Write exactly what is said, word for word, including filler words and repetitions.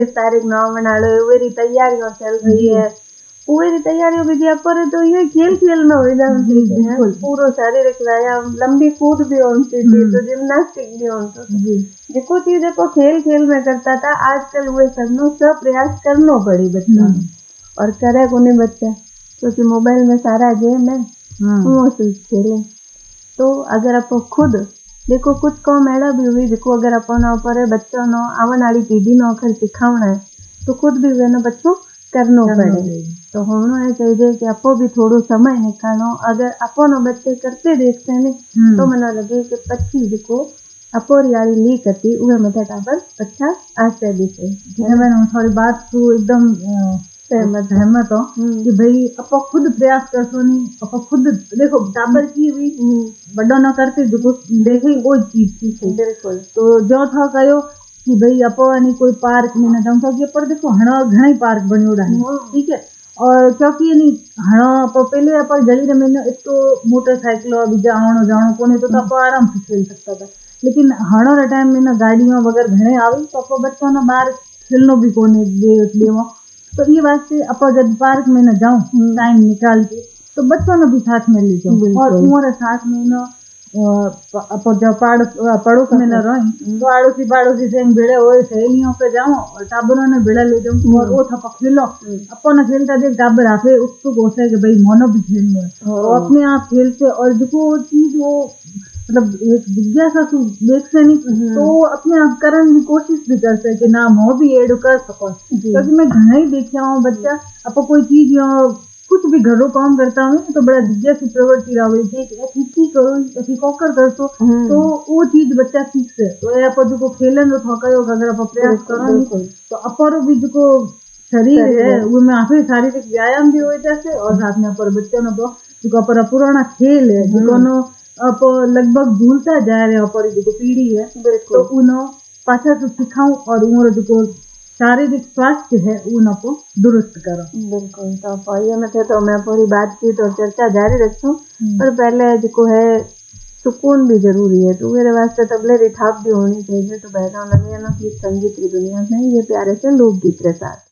तारीख नौ मना लो वेरी तैयारियों चल रही है। पूरी तैयारियों भी दिया पर तो ये खेल खेल में हो जाती है। पूरा शारीरिक व्यायाम लंबी कूद भी होती थी तो जिम्नास्टिक भी होता था। जिको चीज को खेल खेल में करता था आजकल वो सबनो सब प्रयास करनो पड़ी बच्चा और करे कोने बच्चा क्योंकि मोबाइल में सारा गेम है वो सिर्फ खेले। तो अगर आप खुद देखो कुछ कम एड़ा भी हुई देखो अगर अपन ऊपर बच्चों नो आवन वाली पीढ़ी नो अगर सिखावना है तो खुद भी वे बच्चों करनो पड़े। तो होना है चाहिए कि आपको भी थोड़ो समय निकालो। अगर अपन बच्चे करते देखते हैं तो मना लगे कि पच्ची देखो अपोरी वाली ली करती उहे मत टाबर अच्छा आस्ते दिखे। मैंने थोड़ी बात तो एकदम सहमत सहमत हो कि भाई अपो खुद प्रयास करसो नहीं अपो खुद देखो टाबर की भी बड़ो न करते जो देखे वो चीज थी बिल्कुल। तो जो था कहो कि भाई अपो नहीं कोई पार्क में न जाऊँ क्योंकि पर देखो हणा घना ही पार्क बनियो रहा ठीक है। और क्योंकि नहीं हणा अपो पहले अपन गली रे में एक तो मोटरसाइकिल बीजा आनो जानो कोने तो अपो आराम से खेल सकता था। लेकिन हणो रे टाइम में ना गाड़ियों वगैरह घने आवी तो अपो बच्चों ना बाहर खेलनो भी कोने दे देवो। तो ये वास्ते अपो जब पार्क में न जाऊँ टाइम निकाल के तो बच्चों ने भी साथ में ले जाऊँ और उम्र साथ में न अपो जब पड़ोस में न रही तो आड़ोसी पड़ोसी से भिड़े हो सहेलियों पे जाऊँ और टाबरों ने भिड़ा ले जाऊँ और वो थपा खेलो अपो न खेलता देख टाबर आके उत्सुक होता है कि भाई मोनो भी खेलना है तो अपने आप खेलते और देखो वो चीज वो मतलब एक जिज्ञासा से देखते नहीं तो अपने आप करने की कोशिश भी करते हैं कि ना मैं भी एड कर सकूं। क्योंकि मैं घना ही देखा हूँ बच्चा आपको कोई चीज कुछ भी घरों काम करता हूँ तो बड़ा जिज्ञासु प्रवृत्ति रही ऐसी करो ऐसी कोकर कर तो तो वो चीज बच्चा सीख से तो आप जो खेलन तो थकायो अगर आप प्रयास करो तो अपर भी जो शरीर है वो में आखिर शारीरिक व्यायाम भी हो जैसे और साथ में अपर बच्चों ने जो अपर पुराना खेल है जो अब लगभग भूलता जा रहे पर जो पीढ़ी है तो उन्हें पाछा से सिखाऊं और उम्र जो शारीरिक स्वास्थ्य है उनको दुरुस्त करो। बिल्कुल। तो ये में थे तो मैं पूरी बातचीत और चर्चा जारी रखूं पर पहले जो है सुकून भी जरूरी है तो मेरे वास्ते तबले रिठाप भी होनी चाहिए। तो बहनों लगे ना कि संगीत की दुनिया में ये प्यारे से लोकगीत के साथ